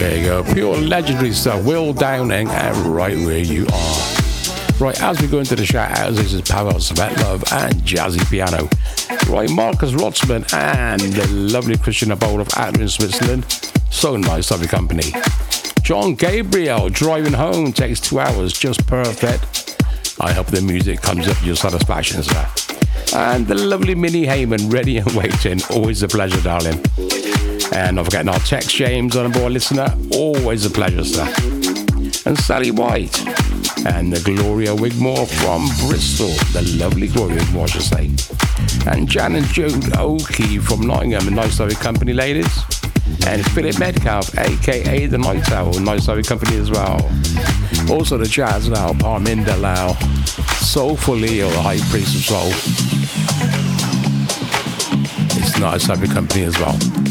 There you go. Pure legendary stuff. Will Downing and Right Where You Are. Right, as we go into the shout outs, this is Pavel Svetlov and Jazzy Piano. Right, Marcus Rotzman and the lovely Christian Abode of Adler in Switzerland. So nice, lovely company. John Gabriel, driving home, takes 2 hours, just perfect. I hope the music comes up to your satisfaction, sir. And the lovely Minnie Heyman, ready and waiting. Always a pleasure, darling. And not forgetting our text James on board listener. Always a pleasure, sir. And Sally White. And the Gloria Wigmore from Bristol. The lovely Gloria Wigmore, I should say. And Jan and Jude Oakey from Nottingham. A nice lovely company, ladies. And Philip Metcalf, a.k.a. the Night Owl. Nice lovely company as well. Also the Jazz Lau, Parminda Lau. Soulful Leo, the High Priest of Soul. It's nice lovely company as well.